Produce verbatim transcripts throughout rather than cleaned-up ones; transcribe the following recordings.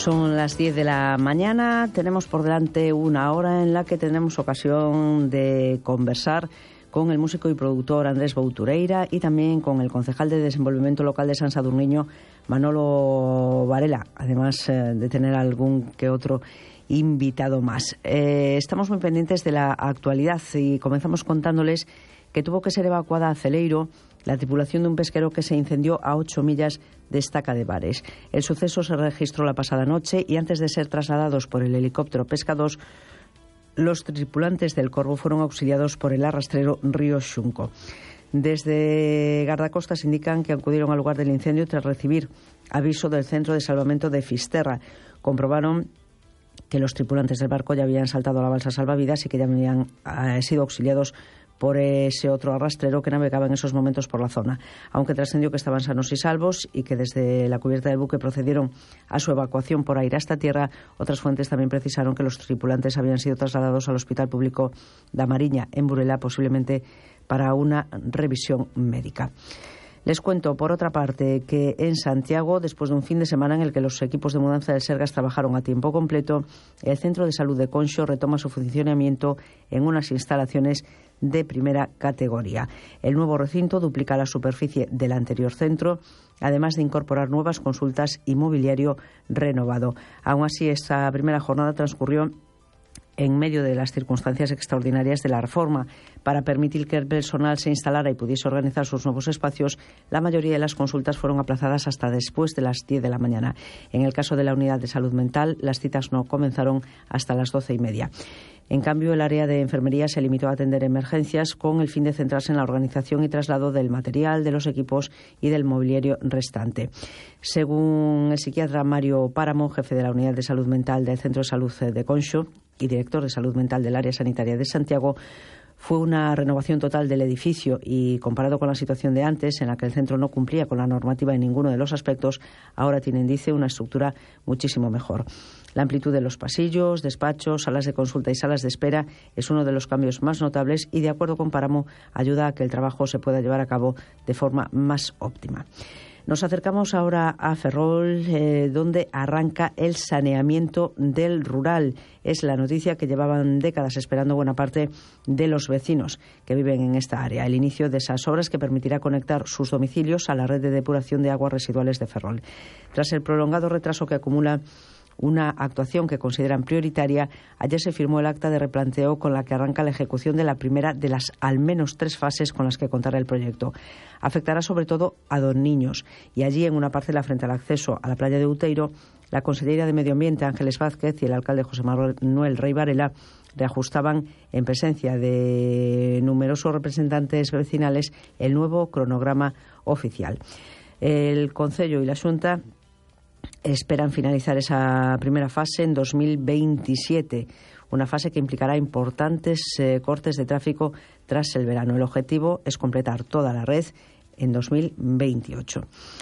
Son las diez de la mañana, tenemos por delante una hora en la que tenemos ocasión de conversar con el músico y productor Andrés Boutureira y también con el concejal de Desenvolvemento Local de San Sadurniño, Manolo Varela, además eh, de tener algún que otro invitado más. Eh, estamos muy pendientes de la actualidad y comenzamos contándoles que tuvo que ser evacuada a Celeiro la tripulación de un pesquero que se incendió a ocho millas de Estaca de Bares. El suceso se registró la pasada noche y antes de ser trasladados por el helicóptero Pesca dos, los tripulantes del Corvo fueron auxiliados por el arrastrero Río Xunco. Desde Gardacostas indican que acudieron al lugar del incendio tras recibir aviso del Centro de Salvamento de Fisterra. Comprobaron que los tripulantes del barco ya habían saltado a la balsa salvavidas y que ya habían eh, sido auxiliados por ese otro arrastrero que navegaba en esos momentos por la zona, aunque trascendió que estaban sanos y salvos y que desde la cubierta del buque procedieron a su evacuación por aire hasta tierra. Otras fuentes también precisaron que los tripulantes habían sido trasladados al Hospital Público da Mariña, en Burela, posiblemente para una revisión médica. Les cuento, por otra parte, que en Santiago, después de un fin de semana en el que los equipos de mudanza del Sergas trabajaron a tiempo completo, el Centro de Salud de Conxo retoma su funcionamiento en unas instalaciones de primera categoría. El nuevo recinto duplica la superficie del anterior centro, además de incorporar nuevas consultas y mobiliario renovado. Aún así, esta primera jornada transcurrió en medio de las circunstancias extraordinarias de la reforma. Para permitir que el personal se instalara y pudiese organizar sus nuevos espacios, la mayoría de las consultas fueron aplazadas hasta después de las diez de la mañana. En el caso de la unidad de salud mental, las citas no comenzaron hasta las doce y media. En cambio, el área de enfermería se limitó a atender emergencias con el fin de centrarse en la organización y traslado del material, de los equipos y del mobiliario restante. Según el psiquiatra Mario Páramo, jefe de la unidad de salud mental del Centro de Salud de Conxo y director de salud mental del área sanitaria de Santiago, fue una renovación total del edificio y, comparado con la situación de antes, en la que el centro no cumplía con la normativa en ninguno de los aspectos, ahora tienen, dice, una estructura muchísimo mejor. La amplitud de los pasillos, despachos, salas de consulta y salas de espera es uno de los cambios más notables y, de acuerdo con Páramo, ayuda a que el trabajo se pueda llevar a cabo de forma más óptima. Nos acercamos ahora a Ferrol, eh, donde arranca el saneamiento del rural. Es la noticia que llevaban décadas esperando buena parte de los vecinos que viven en esta área. El inicio de esas obras que permitirá conectar sus domicilios a la red de depuración de aguas residuales de Ferrol. Tras el prolongado retraso que acumula una actuación que consideran prioritaria, ayer se firmó el acta de replanteo con la que arranca la ejecución de la primera de las al menos tres fases con las que contará el proyecto. Afectará sobre todo a dos niños y allí, en una parcela frente al acceso a la playa de Uteiro, la consellera de Medio Ambiente, Ángeles Vázquez, y el alcalde José Manuel Rey Varela reajustaban, en presencia de numerosos representantes vecinales, el nuevo cronograma oficial. El Concello y la Xunta esperan finalizar esa primera fase en dos mil veintisiete, una fase que implicará importantes eh, cortes de tráfico tras el verano. El objetivo es completar toda la red en dos mil veintiocho.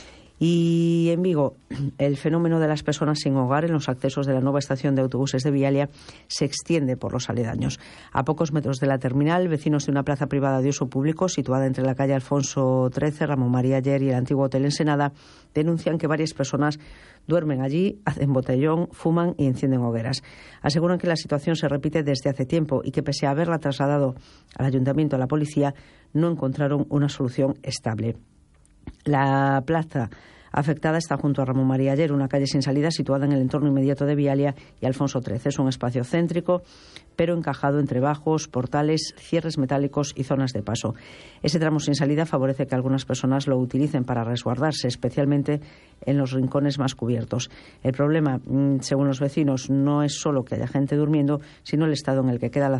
Y en Vigo, el fenómeno de las personas sin hogar en los accesos de la nueva estación de autobuses de Vialia se extiende por los aledaños. A pocos metros de la terminal, vecinos de una plaza privada de uso público situada entre la calle Alfonso trece, Ramón María Ayer y el antiguo Hotel Ensenada denuncian que varias personas duermen allí, hacen botellón, fuman y encienden hogueras. Aseguran que la situación se repite desde hace tiempo y que, pese a haberla trasladado al ayuntamiento, a la policía, no encontraron una solución estable. La plaza afectada está junto a Ramón María Ayer, una calle sin salida situada en el entorno inmediato de Vialia y Alfonso trece. Es un espacio céntrico, pero encajado entre bajos, portales, cierres metálicos y zonas de paso. Ese tramo sin salida favorece que algunas personas lo utilicen para resguardarse, especialmente en los rincones más cubiertos. El problema, según los vecinos, no es solo que haya gente durmiendo, sino el estado en el que queda la